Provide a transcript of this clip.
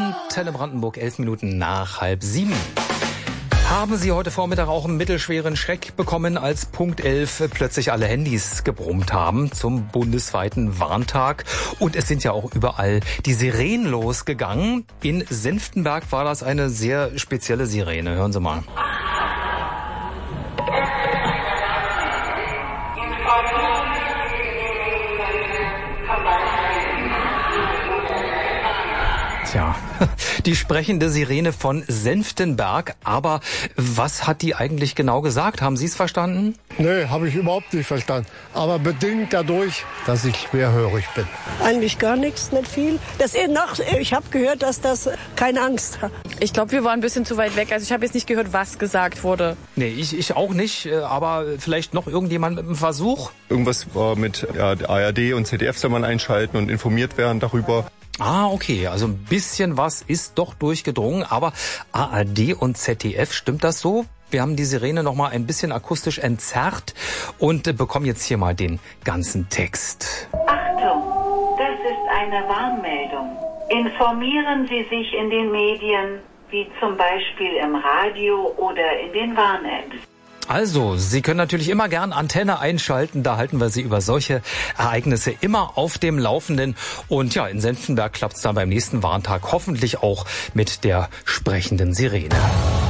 Antenne Brandenburg, 11 Minuten nach 6:30. Haben Sie heute Vormittag auch einen mittelschweren Schreck bekommen, als Punkt 11 plötzlich alle Handys gebrummt haben zum bundesweiten Warntag? Und es sind ja auch überall die Sirenen losgegangen. In Senftenberg war das eine sehr spezielle Sirene. Hören Sie mal. Tja, die sprechende Sirene von Senftenberg. Aber was hat die eigentlich genau gesagt? Haben Sie es verstanden? Nee, habe ich überhaupt nicht verstanden. Aber bedingt dadurch, dass ich schwerhörig bin. Eigentlich gar nichts, nicht viel. Ich habe gehört, dass das keine Angst hat. Ich glaube, wir waren ein bisschen zu weit weg. Also ich habe jetzt nicht gehört, was gesagt wurde. Nee, ich auch nicht. Aber vielleicht noch irgendjemand mit einem Versuch? Irgendwas mit der ARD und ZDF soll man einschalten und informiert werden darüber. Ah, okay, also ein bisschen was ist doch durchgedrungen, aber ARD und ZDF, stimmt das so? Wir haben die Sirene nochmal ein bisschen akustisch entzerrt und bekommen jetzt hier mal den ganzen Text. Achtung, das ist eine Warnmeldung. Informieren Sie sich in den Medien, wie zum Beispiel im Radio oder in den Warn-Apps. Also, Sie können natürlich immer gern Antenne einschalten, da halten wir Sie über solche Ereignisse immer auf dem Laufenden. Und ja, in Senftenberg klappt's dann beim nächsten Warntag hoffentlich auch mit der sprechenden Sirene.